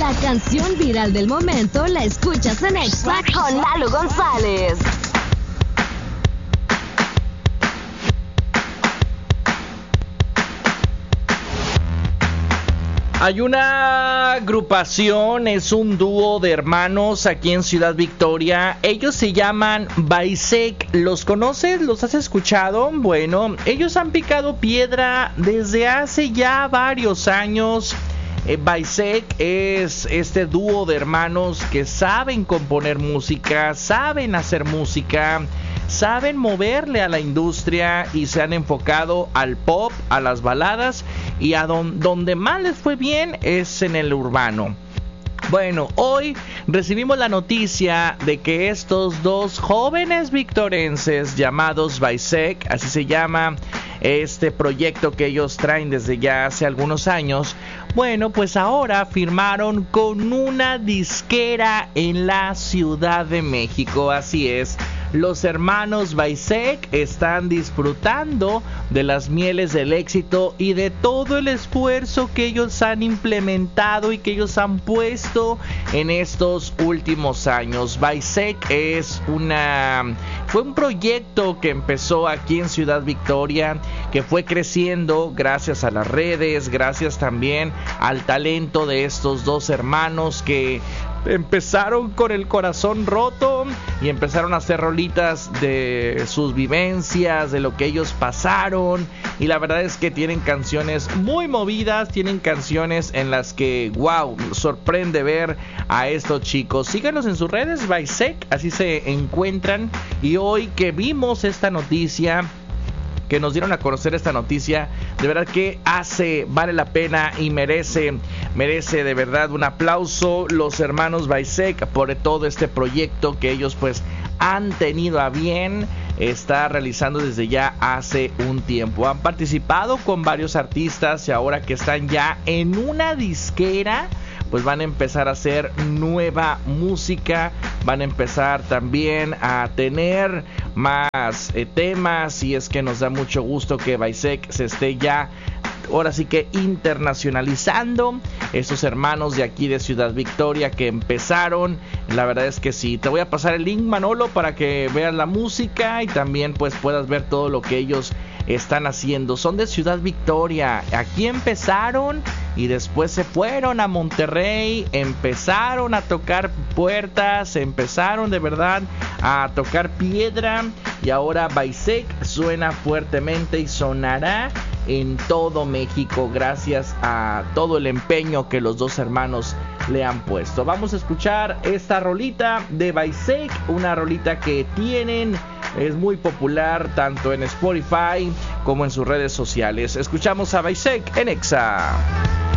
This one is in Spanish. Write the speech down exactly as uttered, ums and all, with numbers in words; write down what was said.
La canción viral del momento la escuchas en Exa con Lalo González. Hay una agrupación, es un dúo de hermanos aquí en Ciudad Victoria. Ellos se llaman Baisek. ¿Los conoces? ¿Los has escuchado? Bueno, ellos han picado piedra desde hace ya varios años. Eh, Baisek es este dúo de hermanos que saben componer música, saben hacer música, saben moverle a la industria y se han enfocado al pop, a las baladas, y a don, donde más les fue bien es en el urbano. Bueno, hoy recibimos la noticia de que estos dos jóvenes victorenses llamados Baisek, así se llama este proyecto que ellos traen desde ya hace algunos años, bueno, pues ahora firmaron con una disquera en la Ciudad de México, así es. Los hermanos Baisek están disfrutando de las mieles del éxito y de todo el esfuerzo que ellos han implementado y que ellos han puesto en estos últimos años. Baisek es una fue un proyecto que empezó aquí en Ciudad Victoria, que fue creciendo gracias a las redes, gracias también al talento de estos dos hermanos que empezaron con el corazón roto y empezaron a hacer rolitas de sus vivencias, de lo que ellos pasaron, y la verdad es que tienen canciones muy movidas, tienen canciones en las que wow, sorprende ver a estos chicos. Síganos en sus redes, Baisek, así se encuentran, y hoy que vimos esta noticia, que nos dieron a conocer esta noticia, de verdad que hace, vale la pena y merece, merece de verdad un aplauso los hermanos Baisek por todo este proyecto que ellos pues han tenido a bien estar realizando desde ya hace un tiempo. Han participado con varios artistas y ahora que están ya en una disquera, pues van a empezar a hacer nueva música, van a empezar también a tener más eh, temas, y es que nos da mucho gusto que Baisek se esté ya, ahora sí que internacionalizando. Estos hermanos de aquí de Ciudad Victoria que empezaron, la verdad es que sí. Te voy a pasar el link, Manolo, para que veas la música y también pues puedas ver todo lo que ellos están haciendo. Son de Ciudad Victoria, aquí empezaron y después se fueron a Monterrey, empezaron a tocar puertas, empezaron de verdad a tocar piedra, y ahora Baisek suena fuertemente y sonará en todo México gracias a todo el empeño que los dos hermanos le han puesto. Vamos a escuchar esta rolita de Baisek, una rolita que tienen, es muy popular tanto en Spotify como en sus redes sociales. Escuchamos a Baisek en Exa.